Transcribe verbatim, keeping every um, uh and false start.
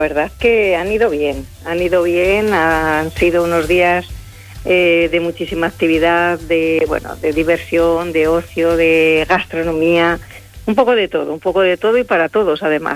La verdad es que han ido bien, han ido bien, han sido unos días eh, de muchísima actividad, de bueno, de diversión, de ocio, de gastronomía, un poco de todo, un poco de todo y para todos además.